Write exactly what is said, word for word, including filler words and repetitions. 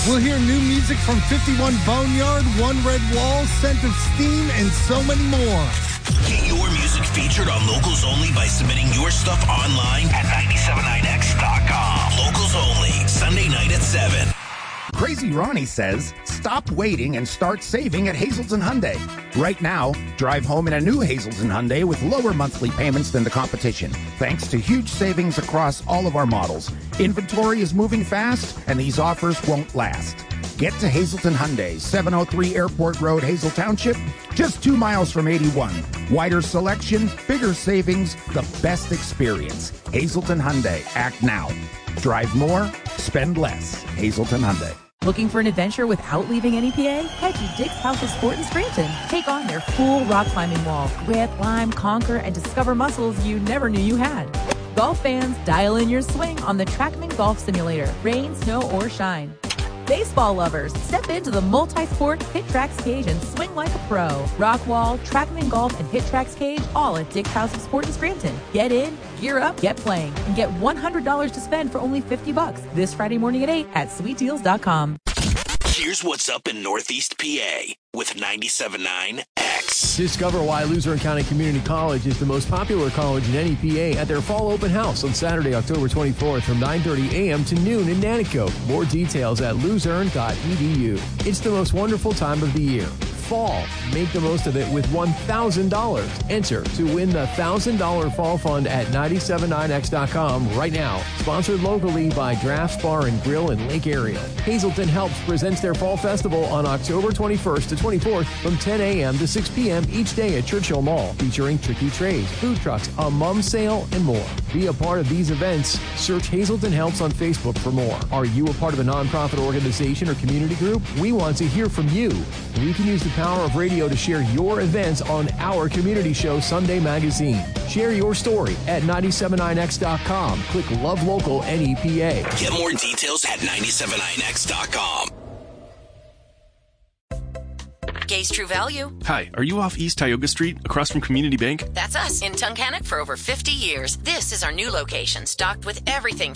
We'll hear new music from fifty-one Boneyard, One Red Wall, Scent of Steam, and so many more. Get your music featured on Locals Only by submitting your stuff online at nine seven nine x dot com. Locals Only, Sunday night at seven. Crazy Ronnie says, stop waiting and start saving at Hazelton Hyundai. Right now, drive home in a new Hazelton Hyundai with lower monthly payments than the competition, thanks to huge savings across all of our models. Inventory is moving fast, and these offers won't last. Get to Hazelton Hyundai, seven oh three Airport Road, Hazel Township, just two miles from eighty-one. Wider selection, bigger savings, the best experience. Hazelton Hyundai, act now. Drive more, spend less. Hazelton Hyundai. Looking for an adventure without leaving N E P A? Head to Dick's House of Sport in Scranton. Take on their full rock climbing wall. Rip, climb, conquer, and discover muscles you never knew you had. Golf fans, dial in your swing on the TrackMan Golf Simulator. Rain, snow, or shine. Baseball lovers, step into the multi-sport HitTrax cage and swing like a pro. Rock wall, TrackMan Golf, and HitTrax cage, all at Dick's House of Sport in Scranton. Get in, gear up, get playing, and get one hundred dollars to spend for only fifty bucks this Friday morning at eight at sweet deals dot com. Here's what's up in Northeast P A with ninety-seven point nine X. Discover why Luzerne County Community College is the most popular college in N E P A at their fall open house on Saturday, October twenty-fourth from nine thirty a.m. to noon in Nanticoke. More details at luzerne dot e d u. It's the most wonderful time of the year. Fall. Make the most of it with one thousand dollars. Enter to win the one thousand dollars Fall Fund at nine seven nine x dot com right now. Sponsored locally by Drafts Bar and Grill in Lake Area. Hazelton Helps presents their Fall Festival on October twenty-first to twenty-fourth from ten a.m. to six p.m. each day at Churchill Mall, featuring tricky trays, food trucks, a mum sale, and more. Be a part of these events. Search Hazelton Helps on Facebook for more. Are you a part of a nonprofit organization or community group? We want to hear from you. We can use the power of radio to share your events on our community show, Sunday Magazine. Share your story at nine seven nine x dot com. Click Love Local N E P A. Get more details at nine seven nine x dot com. Gay's True Value. Hi, are you off East Tioga Street, across from Community Bank? That's us, in Tunkhannock for over fifty years. This is our new location, stocked with everything